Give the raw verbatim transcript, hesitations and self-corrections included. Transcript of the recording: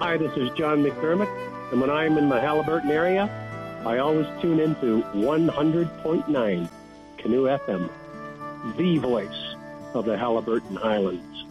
Hi, this is John McDermott, and when I'm in the Haliburton area, I always tune into one hundred point nine Canoe F M, the voice of the Haliburton Highlands.